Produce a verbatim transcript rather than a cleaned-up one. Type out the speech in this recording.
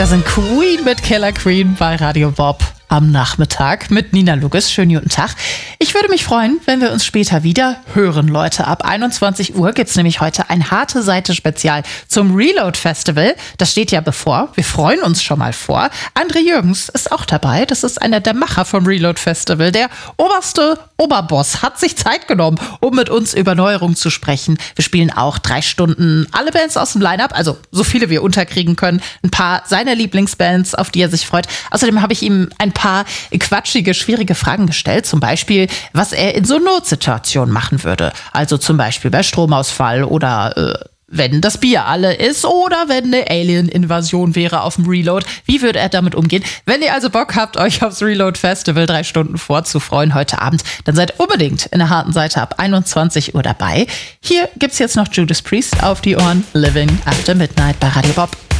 Da sind Queen mit Killer Queen bei Radio Bob am Nachmittag mit Nina Lugis. Schönen guten Tag. Ich würde mich freuen, wenn wir uns später wieder hören, Leute. Ab einundzwanzig Uhr gibt's nämlich heute ein Harte Seite Spezial zum Reload Festival. Das steht ja bevor. Wir freuen uns schon mal vor. André Jürgens ist auch dabei. Das ist einer der Macher vom Reload Festival. Der oberste Oberboss hat sich Zeit genommen, um mit uns über Neuerungen zu sprechen. Wir spielen auch drei Stunden alle Bands aus dem Line-Up, also so viele wir unterkriegen können. Ein paar seiner Lieblingsbands, auf die er sich freut. Außerdem habe ich ihm ein paar quatschige, schwierige Fragen gestellt. Zum Beispiel, was er in so Notsituationen machen würde. Also zum Beispiel bei Stromausfall oder äh, wenn das Bier alle ist oder wenn eine Alien-Invasion wäre auf dem Reload. Wie würde er damit umgehen? Wenn ihr also Bock habt, euch aufs Reload Festival drei Stunden vorzufreuen heute Abend, dann seid unbedingt in der Harten Seite ab einundzwanzig Uhr dabei. Hier gibt's jetzt noch Judas Priest auf die Ohren. Living After Midnight bei Radio Bob.